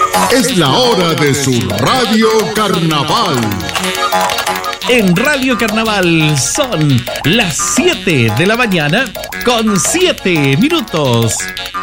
Es la hora de su Radio Carnaval. En Radio Carnaval son las 7 de la mañana con 7 minutos.